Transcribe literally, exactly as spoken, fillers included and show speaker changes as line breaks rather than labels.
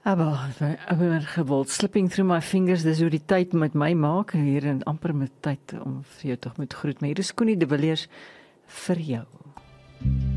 Aber gewild, slipping through my fingers, dis hoe die tyd met my maak, hier en amper met tyd om vir jou tog met groet, maar hier is Connie de Villiers vir jou.